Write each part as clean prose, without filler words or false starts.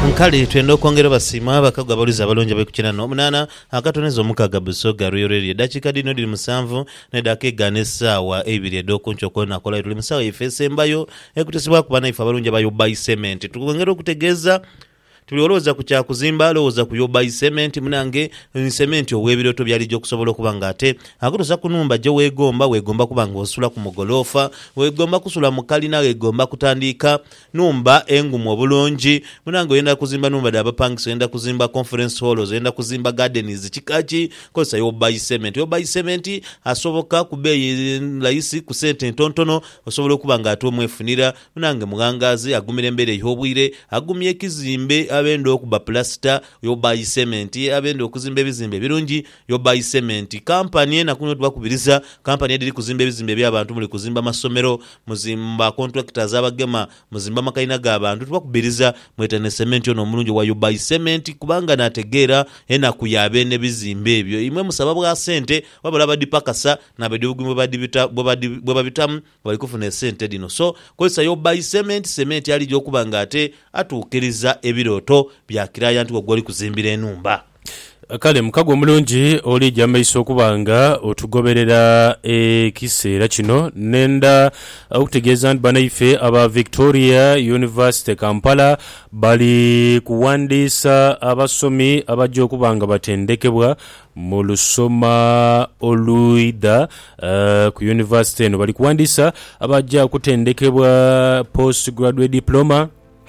Nkali twenda okwongera basima abakagwa abaluzi abalungi ab'ekukina n'omunaana akatoneza omukaaga Busoga Royal Radio dakika dino diri 7 n'eddakiika egaana essaawa 2 ed'okunkyo kw'onakola tuli mu ssaawa yaffe esembayo ekutesebwa ku bannaffe abalungi aba Yobai Cement tukwongera okutegeeza tuli olowooza ku kyakuzimba lowooza ku Yobai Cement munange cement ow'ebiroto byalijja okusobola okuba nga ate akutuusa ku nnumba gye weegomba kuba nga osula ku mugoloofa weegomba kusula mu kalina weegomba kutandika nnumba engumu obulungi munange oyenda kuzimba nnumba d'abapangisa oyenda kuzimba conference halls oyenda kuzimba gardens kikaki kozesa Yobai Cement. Yobai Cement asoboka ku bbeeyi layisi ku sente ntontono osobola okuba nga ate omwefunira munange mugangazi agumira embeera ey'obwire agumya ekizimbe abenda okuba plasta Yobai Cement abenda okuzimba ebizimbe birungi Yobai Cement kampani enakuno tubakubiriza kampani ediri kuzimba ebizimbe by'abantu muli kuzimba masomero muzimba contractors abagema muzimba makalina g'abantu tubakubiriza mwetane cement ono omulungi wa Yobai Cement kubanga nategeera enaku yabe n'ebizimbe ebyo imwe musaba bwa sente wabula badipakasa n'abadibugumwe bwe babitamu bali kufuna sente dino so kozesa Yobai Cement ali gyokuba nga ate atuukiriza ebiroto bya kiraya nti gwali kuzimbira enumba. Kale mukago omulungi oli jamaiso okubanga otugoberera ekiseera kino nenda okutegeeza nti banaife aba Victoria University Kampala bali kuwandiisa abasomi abajja okubanga batendekebwa mu lusoma oluida ku university eno bali kuwandiisa abajja kutendekebwa postgraduate diploma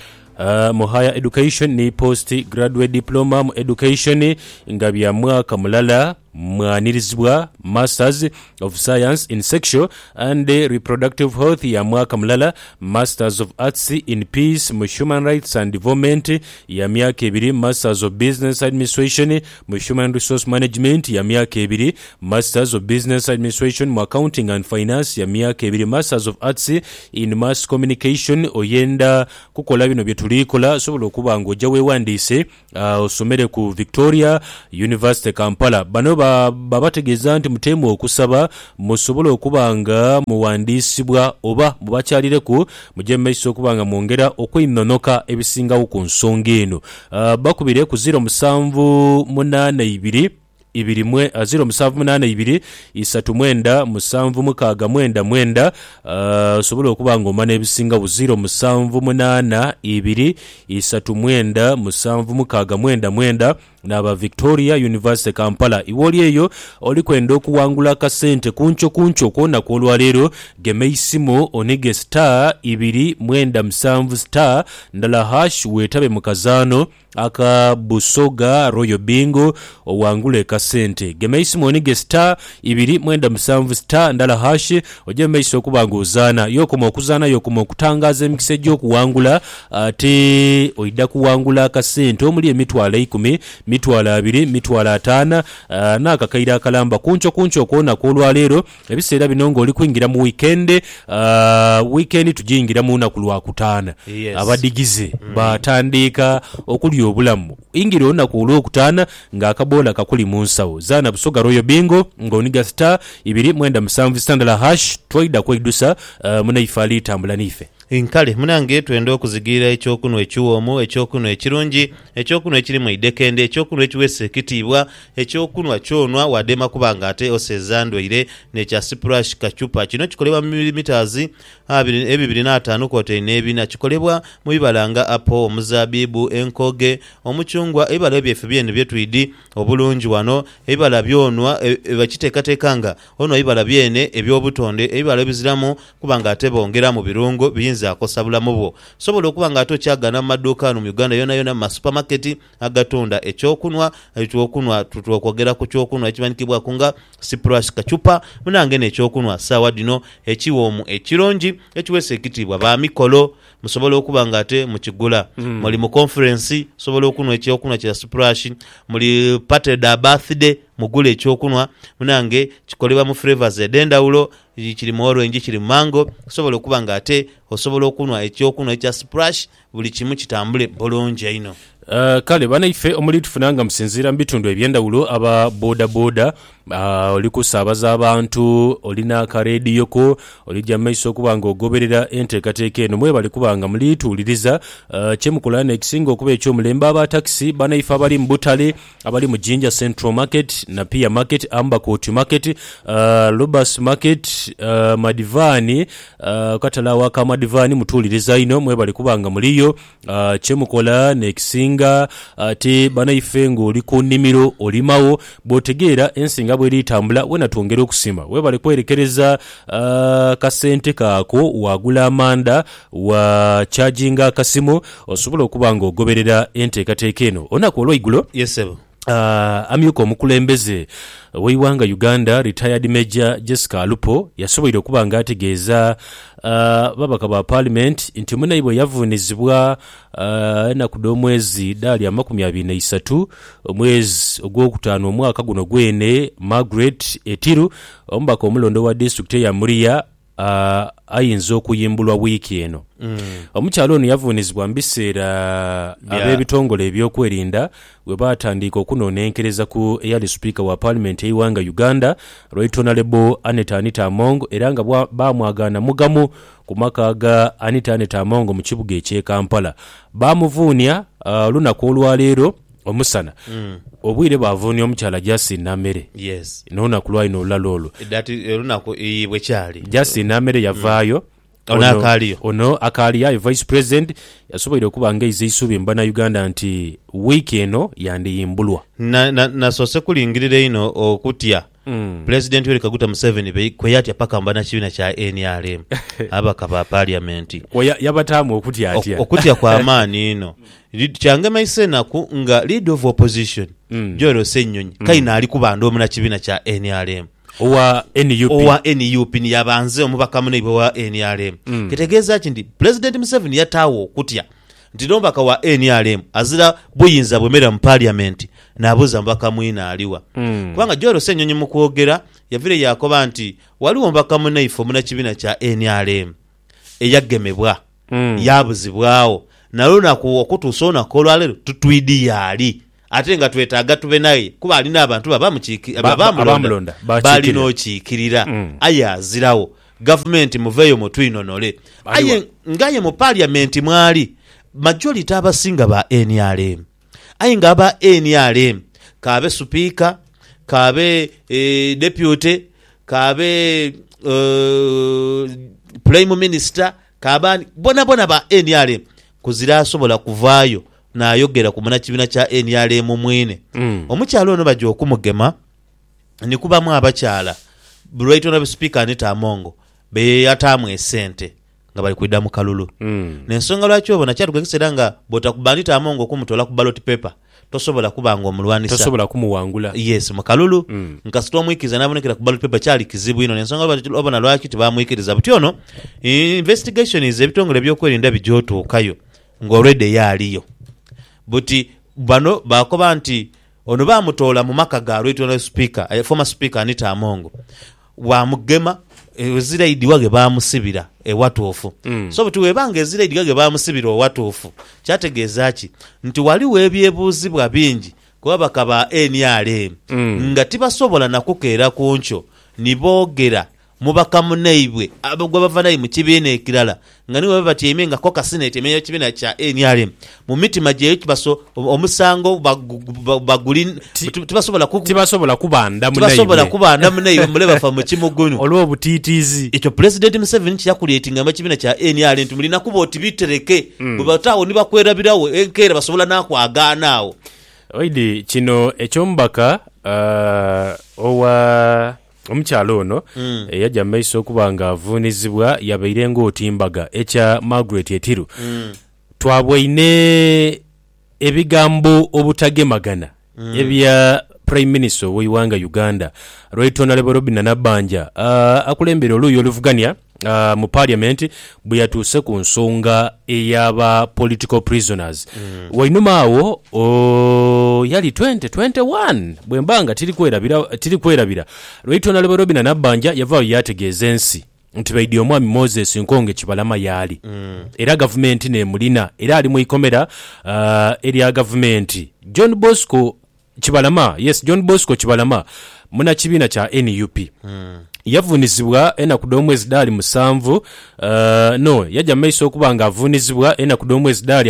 mu higher education ni postgraduate diploma mu education nga bya mwaka mulala mwanirizibwa Masters of Science in Sexual and Reproductive Health ya mwaka mulala Masters of Arts in Peace mu Human Rights and Development ya myaka 2 Masters of Business Administration mu Human Resource Management ya myaka 2 Masters of Business Administration mu Accounting and Finance ya myaka 2 Masters of Arts in Mass Communication oyenda kukola bino bye tulikola sobola okuba ngo ojja wewandiise osomere ku Victoria University Kampala bano babategeeza nti mutemu okusaba musobola okubanga muwandiisibwa oba mubakyalireku mujje maiso okubanga mwongera okwinonoka ebisingawo ku nsonga eno bakubire ku 0782 0782 39769 osobola okuba nga omana ebisinga bu 0782 39769 n'aba Victoria University Kampala iwoli eyo oli kwenda okuwangula akasente kuncho kwona kw'olwaleero gemeisimo onige star 297 star ndala hash wetabe mu kazaano aka Busoga Royal Bingo owangule kasente gemeisimo onige star 297 star ndala hash oje meiso okubanga ozaana yokoma okuzaana yokoma okutangaza emikise gy'okuwangula ate oida kuwangula akasente omuli emitwalo 10 mitwalo 2 mitwalo 5 n'akakaira akalamba kuncho kwona kw'olwaleero ebiseera bino ng'oli kwingira mu weekend tujingira mu lunaku lwakutaana abadigize batandika okuli obulamu ingira olunaku olwokutaana ng'akabola kakuli mu nsawo zaana Busoga Royal Bingo ng'oniga star 297 standala hash twaida kweidusa munaifaali tambula nife Nkale munange twenda okuzigira ekyokuno ekiwoomu ekyokuno ekirungi ekyokuno ekirimu idekende ekyokuno ekiwese ekitiibwa ekyokuno kyonwa wadema kubanga ate osezandweire nekya Splash kachupa kino kikolebwa mu millimeters 2.5 kote n'ebina kikolebwa mu bibalanga apo omuzabibu enkoge omuchungwa ebibala ebyefe byene byetwidi obulungi wano ebibala byonwa bakiteekateekanga ono ebibala byene ebyobutonde ebibala ebiziramu kubanga ate bongera mu birungo biyinza akosa bulamu bwo sobola okuba nga ato kyagana mu maduuka mu Uganda yona mu supermarket agatunda ekyokunwa tukwogera ku kyokunwa ekimanikibwa kunga Splash kachupa munange n'ekyokunwa saawa dino ekiwoomu ekirungi ekiwese ekitibwa ba mikolo musobola okuba nga ate mukigula muli mu conference sobola okunwa ekyokunwa kya Splash muli party da birthday mugule ekyokunwa munange kikolebwa mu flavors edendawulo kiri mu orange kiri mango sobola okuba nga ate osobola okunwa ekyokunwa ekya Splash buli kimu kitambule bulungi ino kale banaife omuli tufunanga musinzira mu bitundu ebyendawulo aba boda oli kusaabaza abantu olina akareediyo ko olijja mumaiso okuba nga ogoberera enteekateeka eno mwebale kuba nga mulituuliriza kyemukola nekisinga okuba ekyomulembe abatakisi banaife abali mu butale abali mu Jinja Central Market na Pier Market Ambakoti Market Lobas Market Madivani katalawa ka Madivani mutuuliriza ino mwebale kuba nga muliyo kyemukola nekisinga ate banaife ng'oli ku nnimiro olimawo bw'otegeera ensinga bweri tambula wena twongera okusima webale kwerekereza kasente kaako wagula amanda wa charging akasimu osobola okuba nga ogoberera enteekateeka eno onaku olw'eigulo yesebo amyuka omukulembeze w'eiwanga Uganda retired Major Jessica Alupo yasoboire okuba nga ategeeza babaka ba parliament nti munaibwe yavuunizibwa ennaku d'omwezi daali 23 omwezi ogwokutaano omwaka guno gwene Margaret Etiru omubaka omulondo wa district ya Muria ayinza okuyimbulwa wiiki eno omukyalo ono yavuunizibwa mu biseera ab'ebitongole ebyokwerinda we baatandika okunoonenkereza ku eyali speaker wa parliament y'eiwanga Uganda Right Honorable Anita Among era nga baamwagaana mugamu ku maka ga Anita Among mu kibuga eky'e Kampala baamuvuunya olunaku olwaleero omusana obwire bavuunya omukyala Justin Namere yes n'olunaku lwalino olulala olwo olunaku bwe kyali Justin Namere yavaayo ono akaliya vice president yasoboire okuba nga eisuubi mu Bannayuganda nti wiiki eno yandiyimbulwa nasoose kulingirira ino okutya President Yoweri Kaguta Museveni kwe yatya paka mbana kibiina kya NRM abaka ba parliament yabataamu okutya kwa amaani ino kyange maisenaku nga leader of opposition Joel Ssenyonyi kaina ali kubanda omuna kibiina kya NRM owa NUP ni yabanze omubaka munaibe wa NRM kitegeeza nti President Museveni yataawo okutya nti n'omubaka wa NRM azira buyinza bwemera mu parliament n'abuuza mubaka mwina aliwa kubanga Joel Ssenyonyi mu kwogera yavire yakoba nti waliwo mubaka munaife omuna kibiina kya NRM eyagemebwa yabuzibwawo nalwonaku okutuusa onako olwaleero tutwidi yaali ate nga twetaaga tube naye kuba alina abantu babamulonda balina okiikirira aye azirawo gavumenti muveeyo mutwinonole aye ngaye mu parliament mwali majority abasinga ba NRM aye nga aba NRM kaabe speaker kaabe deputy kaabe prime minister kaabani bona ba NRM kuzira asobola kuvaayo n'ayogera ku munakibiina kya NRM mwine omukyalo ono bajja okumugema ne kubamu abakyala Right Honorable Speaker Anita Among beyataamu esente nga bali kwidda mu kalulu n'ensonga lwaki obona kyatugegesera nga bw'otakuba Anita Among okumutola ku ballot paper tosobola kuba nga omulwanisa tosobola kumuwangula yes mu kalulu nkasita omwikiriza n'abonekera ku ballot paper kyali kizibu ino n'ensonga obona lwaki tebamwikiriza buti ono investigations ebitongole by'okwerinda bijootuukayo ng'olwedde yaaliyo buti bano bakoba nti ono bamutoola mu maka ga Right Honorable Speaker former Speaker Anita Among wamugema eziraidi wage bamusibira ewatuufu so buti webanga eziraidi wage bamusibira ewatuufu kyategeeza ki nti waliwo ebyebuuzibwa bingi kuba bakaba NRM nga tibasobola nakukeera ku nkyo niboogera mubaka munaibwe abagwa bava naye mu kibiina ekirala nga niwe batyeme nga koka senate emenyo kibiina kya NRM mu mitima gye kibaso omusango baguli tibasobola kubanda munaibwe muleba fa mu kimugunu olwo butitizi ekyo President Museveni kyakuleetinga mu kibiina kya NRM nti mulina kuba otibitereke bwe bataawo ni bakwerabirawo enkeera basobola nakwagaanaawo oidi kino ekyomubaka owa omukyalo ono yajja maiso okuba nga avuunizibwa yabaire ng'otimbaga ekya Margaret Etiru twabwaine ebigambo obutagemagana ebya Prime Minister w'eiwanga Uganda Right Honorable Robinah Nabbanja akulembera oluuyi oluvuganya mu parliament bwe yatuuse ku nsonga ey'aba political prisoners wainuma awo yali 2021 bwembanga tiri kwerabira Right Honorable Robinah Nabbanja yavaayo yategeeza ensi nti baidi omwami Moses Nkonge Kibalama yali era gavumenti nemulina era ali mu ikomera eri gavumenti. John Bosco Kibalama, yes, John Bosco Kibalama muna kibiina kya NUP yavunizibwa enaku d'omwezi daali 7 yajja maiso okuba nga avunizibwa enaku d'omwezi daali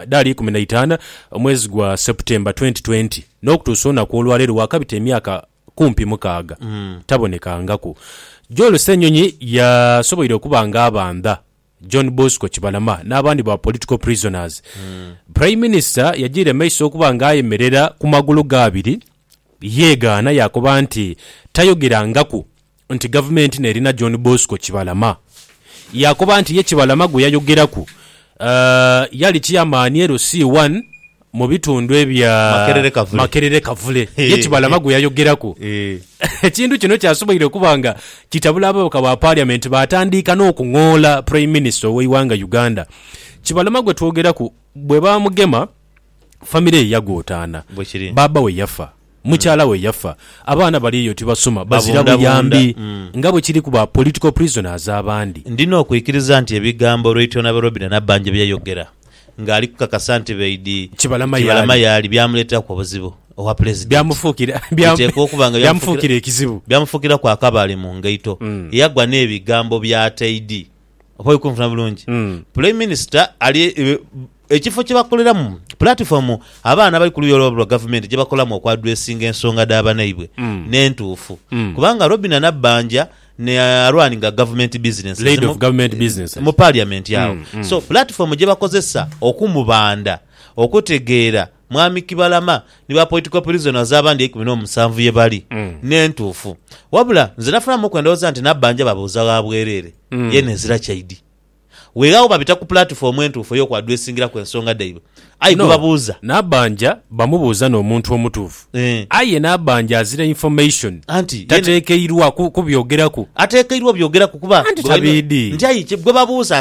15 omwezi gwa September 2020 n'okutuusa olunaku olwaleero wakabita emyaka kumpi 6 tabonekangako. Joel Ssenyonyi yasoboire okuba nga abanda John Bosco Kibalama n'abandi ba political prisoners. Prime Minister yajire maiso okuba nga ayemerera ku magulu gabiri yeegaana yakuba nti tayogerangaku nti government nerina John Bosco Kibalama yakuba nti ye Kibalama gwe yayogeraku yali kiyamaani C1 mu bitundu ebya Makerere Kavule ye Kibalama gwe yayogeraku ekintu kino kyasoboire okubanga kitabula ababaka ba parliament batandika n'okungoola prime minister w'eiwanga Uganda. Kibalama gwe twogeraku bwe bamugema family yagootaana baba we yafa mukyala we yafa abaana baliyo tibasoma bazira buyambi nga bwe kiri ku ba political prisoners abandi. Ndina okuyikiriza nti ebigambo Rachel Nabarobina Nabbanja byayogera ngali kukakasa nti baidi Kibalama yali byamuleta ku buzibu owa president byamufukira ekizibu byamufukira kwa Kabale mu ngaito yagwa n'ebigambo bya Taidi opo kumfuna bulungi prime minister ali ekifo kyebakoleramu platform abaana bali ku luyolo lwa government gye bakolamu okwadressinga ensonga d'abanaibwe n'entuufu kubanga Robina Nabbanja ne running government business lead of government business mu parliament yao so platform gye bakozesa okumubanda okutegeera mwami Kibalama ni ba political prisoners abandi 17 ye bali n'entuufu wabula nze nafulamu kwendoza nti Nabbanja babuuza wabwerere ye nezira kyaidi weerawo babita ku platform entuufu yo kwa addressingira ku ensonga daibwe ayi babuuza Nabbanja bamubuuza n'omuntu omutuufu aye Nabbanja azira information anti tateekeirwa kubyogeraku ateekeirwa byogeraku kuba tabidi nti ayi gwe babuuza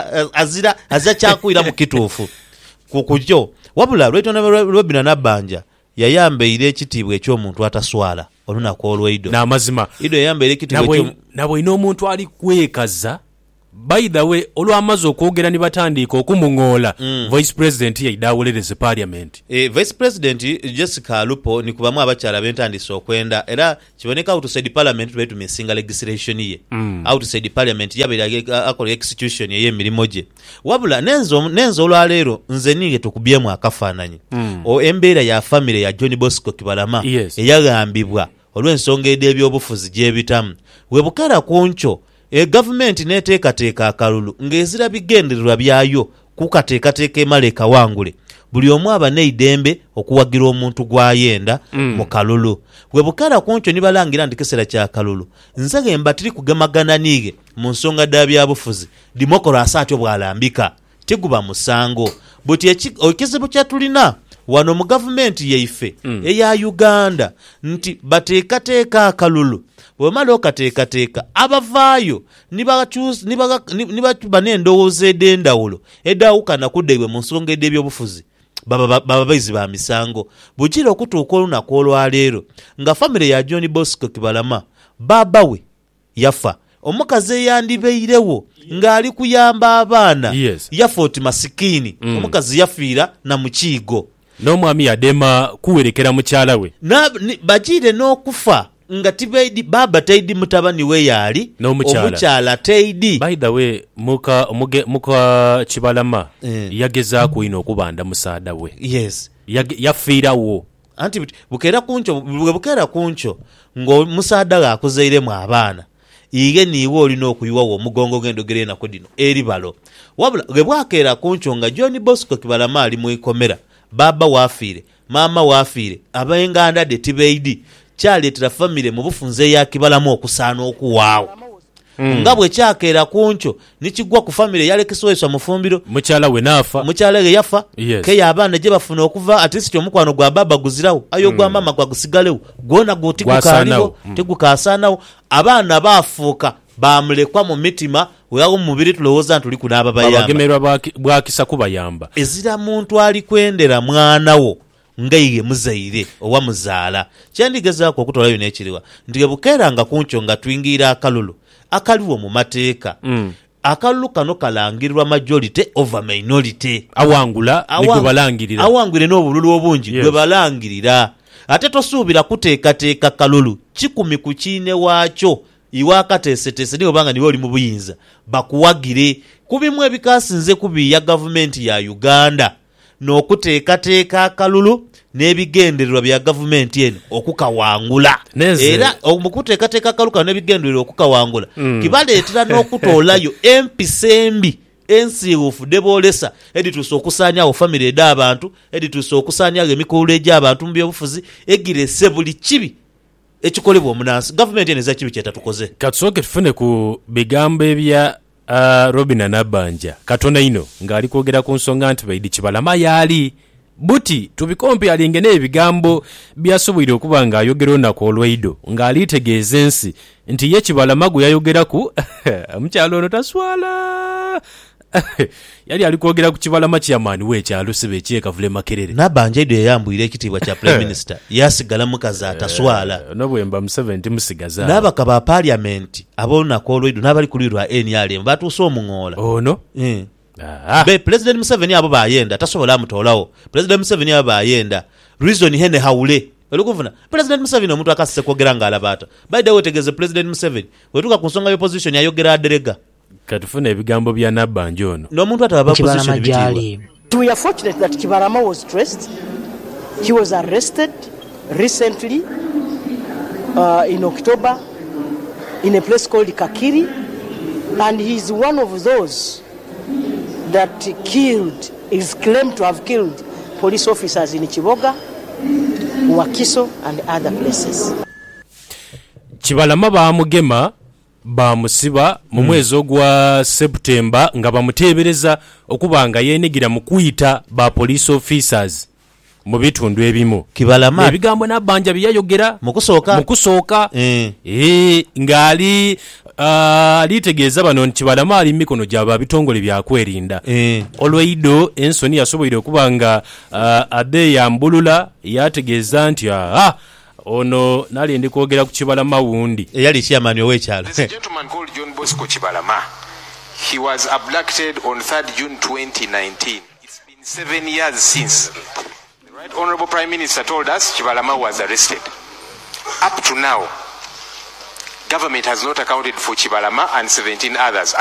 azira kyakuira mu kituufu kukujjo wabula Robina Nabbanja yayambeire ekitiibwa eky'omuntu ataswala olunaku olweido n'amazima ido yayambeire ekitiibwa nabwe n'omuntu ali kwekaza. By the way, olwamaze okwogera ni batandika okumungoola vice president yaidawulereze parliament. Vice president Jessica Alupo ni kubamu abakyala bentandise okwenda era kiboneka outside parliament betu misinga legislation ye outside parliament yabera akola execution ye emirimu gye wabula nenzo olwaleero nze ninge tukubyemu akafaananyi embeera ya family ya John Bosco Kibalama eyagambibwa olw'ensonga ed'ebyobufuzi gyebitamu webukera kuncho government neteekateeka akalulu ng'ezira bigendererwa byayo kukateekateeka emaleka wangule buli omu aba neidembe okuwagira omuntu gwayenda mu kalulu webukara kuncho nibalangira nti kiseera kya kalulu nze gemba tiri kugemagana niige mu nsonga d'ebyabufuzi demokrasi atyo bwalambika tiguba musango buti ekizibu kyatulina wano mu gavumenti yaife eya Uganda nti bateekateeka akalulu bwemala okateekateeka abavaayo nibakuba n'endowooza ed'endawulo edawukana kuddebwe mu nsonga ed'ebyobufuzi baba bayizi ba misango bukira okutuuka olunaku olwaleero nga famire ya John Bosco Kibalama baba we yafa omukazi eyandibeirewo ng'ali kuyamba abaana yafa oti masikini omukazi yafiira na mukiigo n'omwami yadema kuwerekera mukyala we bajire n'okufa nga tibaidi baba taidi mutabani we yali omukyala taidi. By the way muka Kibalama yagezaako ino okubanda musaada we yafiirawo anti bukera kuncho ng'omusaada we akuzairemu abaana ige niiwe olina okuyiwawo omugongo g'endogere nako dino eri balo wabula bwe bwakeera kuncho nga John Bosco Kibalama ali mu ikomera baba wafiire maama wafiire ab'enganda de tibaidi kyaleetera famire mu bufunze ya Kibalamu okusaana okuwaawo nga bwe kyakeera kuncho nikigwa ku famire yalekesoweswa mufumbiro mukyala we naafa mukyala we yafa keya abaana gye bafuna okuva ate si omukwano gwa baba guzirawo ayo gwa mama gwa gusigalewo gwona gwotigukaaliwo tegukaasaanawo abaana baafuuka bamulekwa mu mitima weyawo mu mubiri tulowooza nti oli kunaaba bayamba abagemerwa bwakisa kubayamba ezira muntu ali kwendera mwanawo ngaiye muzaire owa muzaala kyandigezaako okutolayo n'ekiriwa nti bukeera nga kuncho nga tuyingira akalulu akaliwo mu mateeka akalulu kano kalangirwa majority over minority awangula gwe balangirira awangule n'obululu obungi gwe balangirira ate tosuubira kuteekateeka kalulu kikumi ku kiine waakyo iwe akateeseteese niwe banga niwe oli mu buyinza bakuwagire kubimu ebikasinze kubiya gavumenti ya Uganda n'okuteekateeka akalulu n'ebigendererwa bya gavumenti eno okukawangula era okuteekateeka akalulu n'ebigendererwa okukawangula kibaleetera n'okutoolayo empisembi ensiiwuufu deboolesa edituusa okusaanyaawo famire ed'abantu edituusa okusaanyaawo emikolo egy'abantu mu byobufuzi egirese buli kibi ekikolebwa omunansi gavumenti eno eza kibi kyetatukoze katusooke tufune ku bigambo ebya Robina Nabanja katona ino ng'ali kwogera ku nsonga nti Baidi Kibalama yaali buti tubikompe alinge n'ebigambo byasoboire okuba ng'ayogera olunaku olw'eido ng'ali tegeeza ensi nti ye Kibalama gwe yayogeraku omukyalo ono taswala yali ali kwogera ku Kibalama kyamaani w'ekyalo sibe ekyekavule Makerere Nabanja ido yayambwira ekitiibwa kya prime minister yasigala mukazi ataswala nobwemba mu 70 musigaza n'abaka ba parliament ab'olunaku olw'eido n'abali ku lirwa NRM batuuse omuŋoola ono be president Museveni abo bayenda tasobola amutoolawo president Museveni abo bayenda reason hene hawule olukuvuna president Museveni omuntu akasise kwogera ng'alabaata by the way tegeze president Museveni wetuka ku nsonga y'opposition yayogera aderega katufuna ebigambo bya Nabanja ono n'omuntu ataba opposition bitiibwa. We are fortunate that Kibalama was traced. He was arrested recently in October in a place called Kakiri, and he's one of those that is claimed to have killed police officers in Chiboga, Wakiso and other places. Kibalama baamugema bamusiba mu mwezi ogwa September nga bamuteebereza okuba nga yeenegira mu kuyita ba police officers mu bitundu ebimu. Kibalama ebigambo Nabanja byayogera mu kusooka ng'ali alitegeeza bano nti Kibalama ali mikono gyaba bitongole byakwerinda olw'eido ensoni yasoboire okuba nga ade yambulula yategeeza nti ono nali ndi kwogera ku Kibalama wundi eyali chairman ow'ekyalo. There's a gentleman called John Bosco Kibalama. He was abducted on 3rd June 2019. It's been 7 years since. The Right Honorable Prime Minister told us Kibalama was arrested. Up to now, government has not accounted for Kibalama and 17 others.